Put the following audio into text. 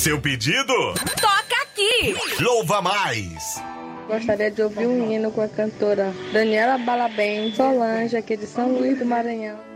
seu pedido? Toca aqui! Louva Mais! Gostaria de ouvir um hino com a cantora Daniela Balabem, Solange, aqui de São Luís do Maranhão.